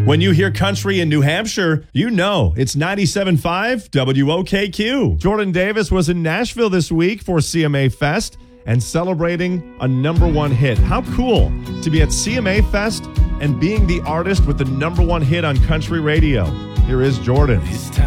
When you hear country in New Hampshire, you know it's 97.5 WOKQ. Jordan Davis was in Nashville this week for CMA Fest and celebrating a number one hit. How cool to be at CMA Fest and being the artist with the number one hit on country radio. Here is Jordan.